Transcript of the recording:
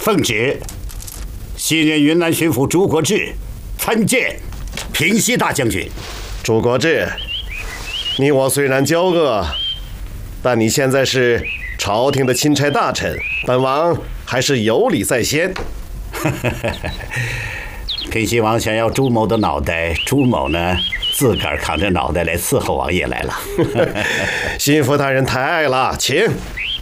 奉旨，新任云南巡抚朱国志参见平西大将军。 朱国志，你我虽然交恶，但你现在是朝廷的钦差大臣，本王还是有礼在先。 平西王想要朱某的脑袋，朱某呢自个儿扛着脑袋来伺候王爷来了。 心腹大人抬爱了，请。